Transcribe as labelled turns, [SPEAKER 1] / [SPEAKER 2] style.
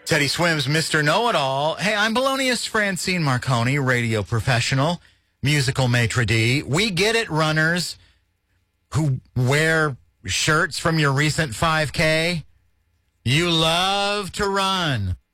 [SPEAKER 1] Teddy Swims, Mr. Know-It-All. Hey, I'm Balonius Francine Marconi, radio professional, musical maitre d'. We get it, runners who wear shirts from your recent 5K. You love to run.